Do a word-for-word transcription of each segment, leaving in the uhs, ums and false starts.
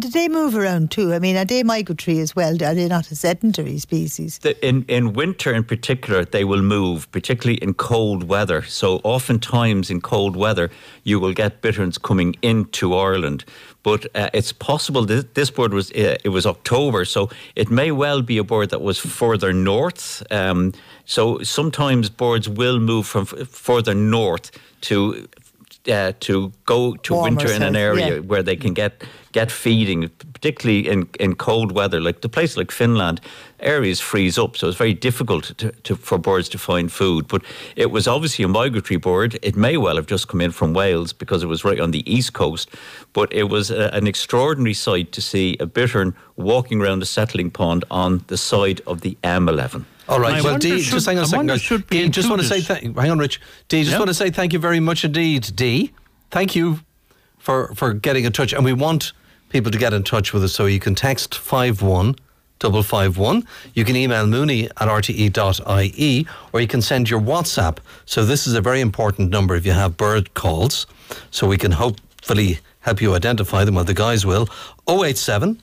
do they move around too? I mean, are they migratory as well? Are they not a sedentary species? The, in, in winter in particular, they will move, particularly in cold weather. So oftentimes in cold weather, you will get bitterns coming into Ireland. But uh, it's possible that this bird was, uh, it was October, so it may well be a bird that was further north. Um, so sometimes birds will move from f- further north to uh, to go to Warmer winter in an south, area yeah. where they can get get feeding, particularly in, in cold weather. Like the place like Finland, areas freeze up, so it's very difficult to, to, for birds to find food. But it was obviously a migratory bird. It may well have just come in from Wales because it was right on the east coast. But it was a, an extraordinary sight to see a bittern walking around the settling pond on the side of the M eleven. All right, I well, wonder Dee, should- just hang on a I second. wonder guys. should be Dee, just want to say, included. th- hang on, Rich. Dee, just Yeah. want to say thank you very much indeed, Dee. Thank you for, for getting in touch. And we want people to get in touch with us, so you can text five one five five one. You can email mooney at r t e dot i e, or you can send your WhatsApp. So this is a very important number if you have bird calls, so we can hopefully help you identify them, well, the guys will. oh eight seven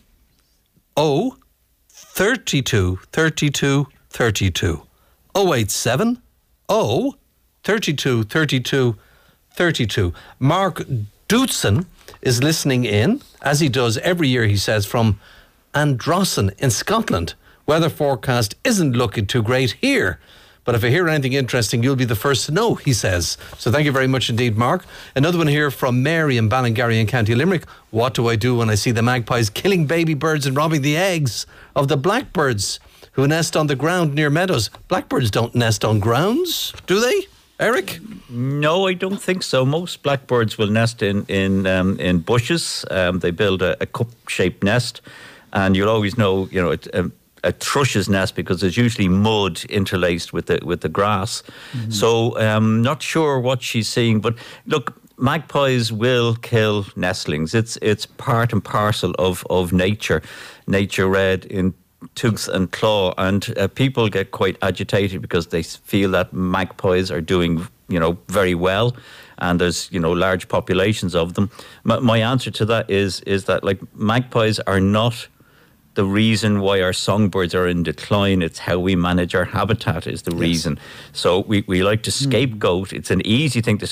oh thirty-two thirty-two thirty-two. oh eight seven oh thirty-two thirty-two thirty-two. Mark Dootson is listening in, as he does every year, he says, from Androssan in Scotland. Weather forecast isn't looking too great here, but if I hear anything interesting, you'll be the first to know, he says. So thank you very much indeed, Mark. Another one here from Mary in Ballingarry in County Limerick. What do I do when I see the magpies killing baby birds and robbing the eggs of the blackbirds who nest on the ground near meadows? Blackbirds don't nest on grounds, do they? Eric? No, I don't think so. Most blackbirds will nest in in um, in bushes. Um, they build a, a cup-shaped nest, and you'll always know, you know, it, a, a thrush's nest because there's usually mud interlaced with the with the grass. Mm-hmm. So, um, not sure what she's seeing, but look. Magpies will kill nestlings. It's it's part and parcel of, of nature. Nature read in tooth and claw, and uh, people get quite agitated because they feel that magpies are doing, you know, very well, and there's, you know, large populations of them. My, my answer to that is is that, like, magpies are not the reason why our songbirds are in decline. It's how we manage our habitat is the yes. reason. So we, we like to scapegoat. It's an easy thing to